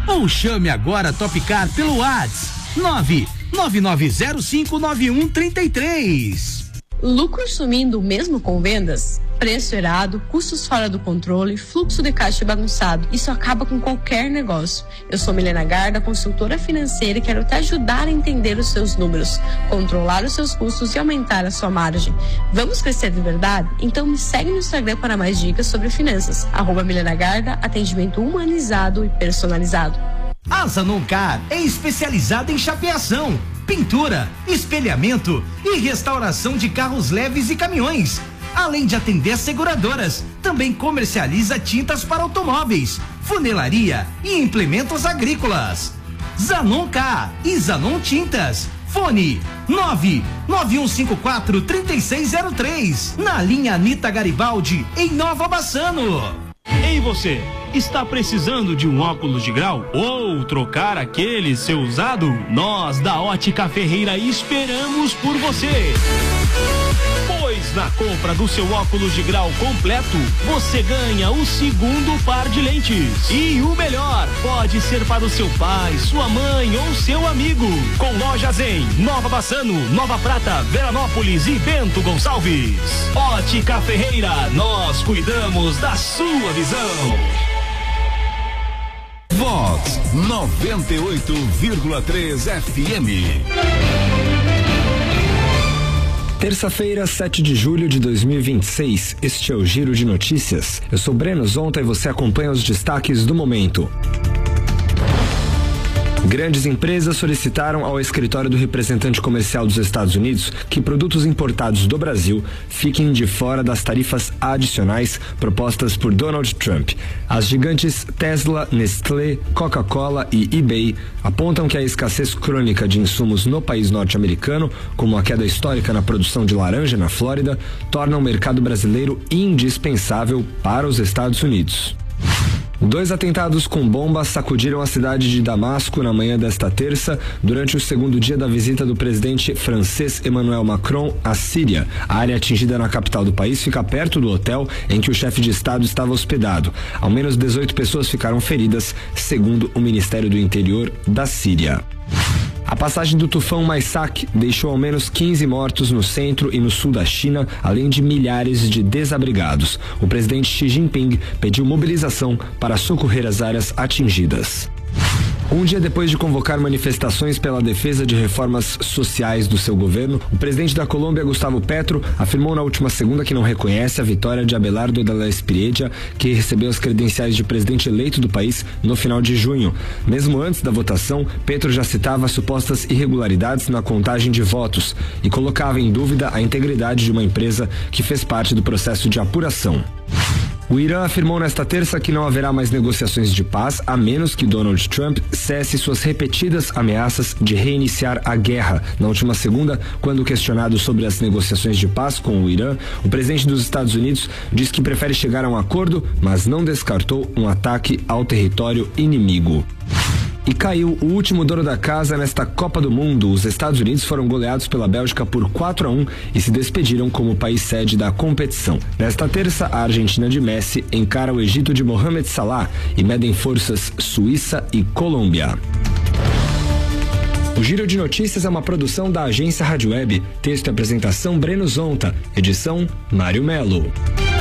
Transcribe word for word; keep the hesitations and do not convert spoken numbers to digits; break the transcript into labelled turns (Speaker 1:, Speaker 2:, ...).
Speaker 1: Ou chame agora a Topcar pelo WhatsApp nove nove nove zero cinco nove um três três.
Speaker 2: Lucro sumindo mesmo com vendas? Preço errado, custos fora do controle, fluxo de caixa bagunçado. Isso acaba com qualquer negócio. Eu sou Milena Garda, consultora financeira, e quero te ajudar a entender os seus números, controlar os seus custos e aumentar a sua margem. Vamos crescer de verdade? Então me segue no Instagram para mais dicas sobre finanças. Arroba Milena Garda, atendimento humanizado e personalizado.
Speaker 3: A Zanoncar é especializada em chapeação, pintura, espelhamento e restauração de carros leves e caminhões. Além de atender seguradoras, também comercializa tintas para automóveis, funilaria e implementos agrícolas. Zanoncar e Zanon Tintas. Fone nove nove um cinco quatro três seis zero três. Na linha Anita Garibaldi, em Nova Bassano.
Speaker 4: Ei você, está precisando de um óculos de grau ou trocar aquele seu usado? Nós da Ótica Ferreira esperamos por você. Pois na compra do seu óculos de grau completo, você ganha o segundo par de lentes. E o melhor, pode ser para o seu pai, sua mãe ou seu amigo. Com lojas em Nova Bassano, Nova Prata, Veranópolis e Bento Gonçalves. Ótica Ferreira, nós cuidamos da sua visão.
Speaker 5: Vox noventa e oito vírgula três F M.
Speaker 6: Terça-feira, sete de julho de dois mil e vinte e seis, este é o Giro de Notícias. Eu sou Breno Zonta e você acompanha os destaques do momento. Grandes empresas solicitaram ao escritório do representante comercial dos Estados Unidos que produtos importados do Brasil fiquem de fora das tarifas adicionais propostas por Donald Trump. As gigantes Tesla, Nestlé, Coca-Cola e eBay apontam que a escassez crônica de insumos no país norte-americano, como a queda histórica na produção de laranja na Flórida, torna o mercado brasileiro indispensável para os Estados Unidos. Dois atentados com bombas sacudiram a cidade de Damasco na manhã desta terça, durante o segundo dia da visita do presidente francês Emmanuel Macron à Síria. A área atingida na capital do país fica perto do hotel em que o chefe de Estado estava hospedado. Ao menos dezoito pessoas ficaram feridas, segundo o Ministério do Interior da Síria. A passagem do tufão Maisak deixou ao menos quinze mortos no centro e no sul da China, além de milhares de desabrigados. O presidente Xi Jinping pediu mobilização para socorrer as áreas atingidas. Um dia depois de convocar manifestações pela defesa de reformas sociais do seu governo, o presidente da Colômbia, Gustavo Petro, afirmou na última segunda que não reconhece a vitória de Abelardo de la Espriella, que recebeu as credenciais de presidente eleito do país no final de junho. Mesmo antes da votação, Petro já citava supostas irregularidades na contagem de votos e colocava em dúvida a integridade de uma empresa que fez parte do processo de apuração. O Irã afirmou nesta terça que não haverá mais negociações de paz a menos que Donald Trump cesse suas repetidas ameaças de reiniciar a guerra. Na última segunda, quando questionado sobre as negociações de paz com o Irã, o presidente dos Estados Unidos disse que prefere chegar a um acordo, mas não descartou um ataque ao território inimigo. E caiu o último dono da casa nesta Copa do Mundo. Os Estados Unidos foram goleados pela Bélgica por quatro a um e se despediram como país sede da competição. Nesta terça, a Argentina de Messi encara o Egito de Mohamed Salah e medem forças Suíça e Colômbia. O Giro de Notícias é uma produção da agência Rádio Web. Texto e apresentação Breno Zonta. Edição Mário Melo.